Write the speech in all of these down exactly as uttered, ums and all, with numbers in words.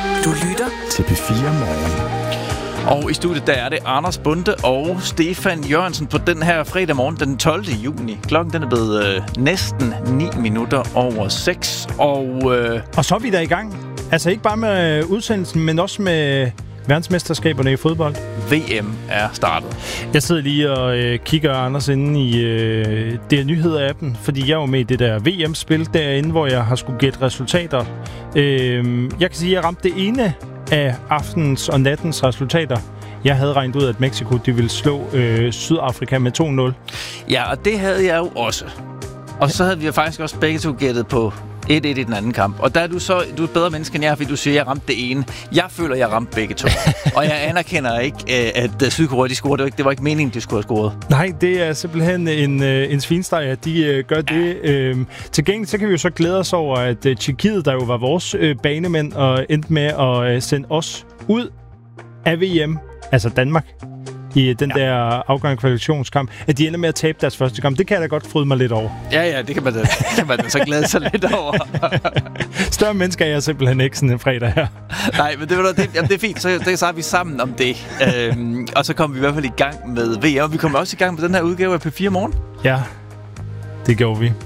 Du lytter til P fire Morgen. Og i studiet der er det Anders Bonde og Stefan Jørgensen på den her fredag morgen den tolvte juni. Klokken den er blevet øh, næsten ni minutter over seks. Og, øh... og så er vi der i gang. Altså ikke bare med udsendelsen, men også med verdensmesterskaberne i fodbold. V M er startet. Jeg sidder lige og øh, kigger Anders inde i øh, det nyheder-appen, fordi jeg var med i det der V M-spil derinde, hvor jeg har skulle gætte resultater. Øh, jeg kan sige, at jeg ramte det ene af aftenens og nattens resultater. Jeg havde regnet ud, at Mexico de ville slå øh, Sydafrika med to nul. Ja, og det havde jeg jo også. Og så havde vi jo faktisk også begge to gættet på et et i den anden kamp. Og der er du så du er et bedre menneske end jeg, fordi du siger, at jeg ramte det ene. Jeg føler, at jeg ramte begge to. Og jeg anerkender ikke, at Sydkorea de scorede. Det var ikke, det var ikke meningen, de skulle have scoret. Nej, det er simpelthen en, en svinsteg, at de gør det. Øhm, til gengæld så kan vi jo så glæde os over, at uh, Tjekkiet, der jo var vores øh, banemænd, og endte med at uh, sende os ud af V M, altså Danmark, i den ja. der afgørende kvalifikationskamp, at de ender med at tabe deres første kamp. Det kan jeg da godt fryde mig lidt over. Ja, ja, det kan man da, det kan man da så glæde sig lidt over. Større mennesker er jeg simpelthen ikke sådan en fredag her. Nej, men det, det, jamen, det er fint. Så, det, så er vi sammen om det. Øhm, og så kommer vi i hvert fald i gang med V M. Vi kommer også i gang med den her udgave af P fire Morgen. Ja, det gjorde vi.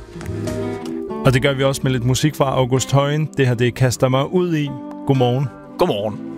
Og det gør vi også med lidt musik fra August Højen. Det her, det kaster mig ud i. Godmorgen. Godmorgen.